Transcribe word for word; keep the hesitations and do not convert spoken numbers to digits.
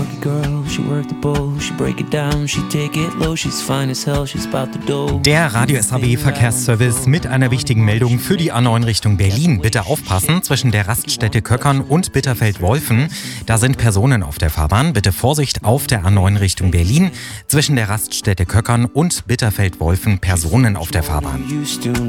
Der Radio S H B Verkehrsservice mit einer wichtigen Meldung für die A neun Richtung Berlin. Bitte aufpassen, zwischen der Raststätte Köckern und Bitterfeld-Wolfen. Da sind Personen auf der Fahrbahn. Bitte Vorsicht auf der A neun Richtung Berlin. Zwischen der Raststätte Köckern und Bitterfeld-Wolfen Personen auf der Fahrbahn.